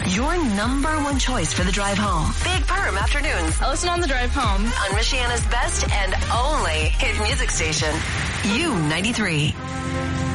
Your number one choice for the drive home. Big Perm Afternoons I listen on the drive home. on Michiana's best and only hit music station. U93.